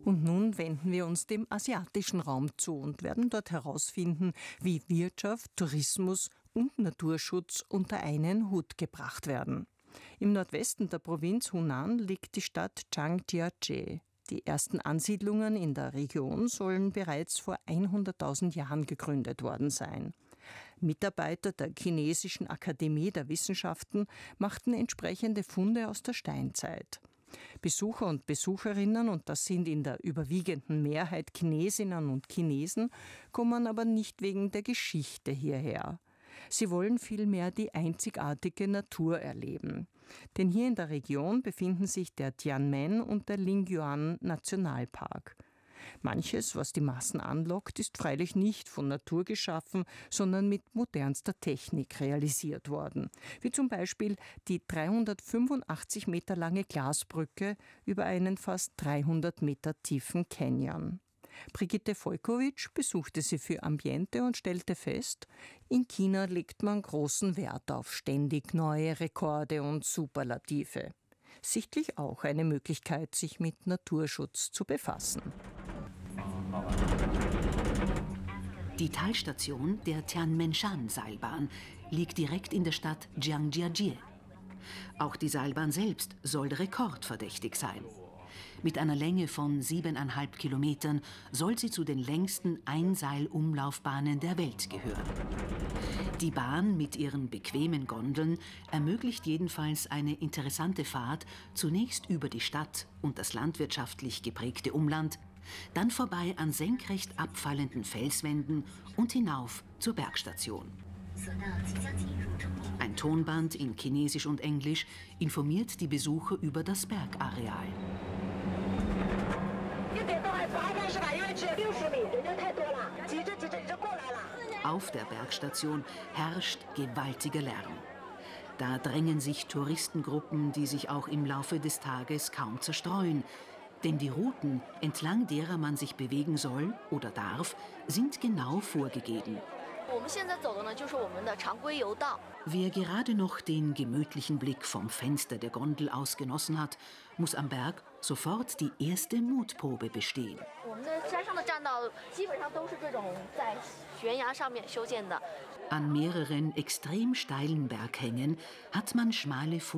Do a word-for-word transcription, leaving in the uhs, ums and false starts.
Und nun wenden wir uns dem asiatischen Raum zu und werden dort herausfinden, wie Wirtschaft, Tourismus und Naturschutz unter einen Hut gebracht werden. Im Nordwesten der Provinz Hunan liegt die Stadt Zhangjiajie. Die ersten Ansiedlungen in der Region sollen bereits vor hunderttausend Jahren gegründet worden sein. Mitarbeiter der Chinesischen Akademie der Wissenschaften machten entsprechende Funde aus der Steinzeit. Besucher und Besucherinnen, und das sind in der überwiegenden Mehrheit Chinesinnen und Chinesen, kommen aber nicht wegen der Geschichte hierher. Sie wollen vielmehr die einzigartige Natur erleben. Denn hier in der Region befinden sich der Tianmen und der Lingyuan Nationalpark. Manches, was die Massen anlockt, ist freilich nicht von Natur geschaffen, sondern mit modernster Technik realisiert worden. Wie zum Beispiel die dreihundertfünfundachtzig Meter lange Glasbrücke über einen fast dreihundert Meter tiefen Canyon. Brigitte Volkowitsch besuchte sie für Ambiente und stellte fest, in China legt man großen Wert auf ständig neue Rekorde und Superlative. Sichtlich auch eine Möglichkeit, sich mit Naturschutz zu befassen. Die Talstation der Tianmenshan-Seilbahn liegt direkt in der Stadt Zhangjiajie. Auch die Seilbahn selbst soll rekordverdächtig sein. Mit einer Länge von siebeneinhalb Kilometern soll sie zu den längsten Einseilumlaufbahnen der Welt gehören. Die Bahn mit ihren bequemen Gondeln ermöglicht jedenfalls eine interessante Fahrt, zunächst über die Stadt und das landwirtschaftlich geprägte Umland, dann vorbei an senkrecht abfallenden Felswänden und hinauf zur Bergstation. Ein Tonband in Chinesisch und Englisch informiert die Besucher über das Bergareal. Auf der Bergstation herrscht gewaltiger Lärm. Da drängen sich Touristengruppen, die sich auch im Laufe des Tages kaum zerstreuen. Denn die Routen, entlang derer man sich bewegen soll oder darf, sind genau vorgegeben. Wer gerade noch den gemütlichen Blick vom Fenster der Gondel aus genossen hat, muss am Berg sofort die erste Mutprobe bestehen. An mehreren extrem steilen Berghängen hat man schmale Fuß